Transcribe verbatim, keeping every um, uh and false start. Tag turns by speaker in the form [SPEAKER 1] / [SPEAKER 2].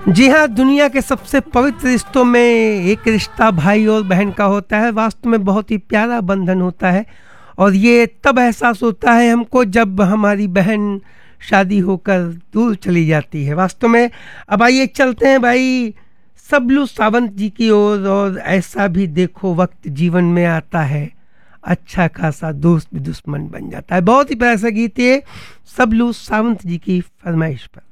[SPEAKER 1] जी हाँ, दुनिया के सबसे पवित्र रिश्तों में एक रिश्ता भाई और बहन का होता है। वास्तव में बहुत ही प्यारा बंधन होता है और ये तब एहसास होता है हमको जब हमारी बहन शादी होकर दूर चली जाती है। वास्तव में अब आइए चलते हैं भाई सबलू सावंत जी की ओर। और ऐसा भी देखो वक्त जीवन में आता है, अच्छा खासा दोस्त भी दुश्मन बन जाता है। बहुत ही प्यारा सा गीत है सबलू सावंत जी की फरमाइश पर।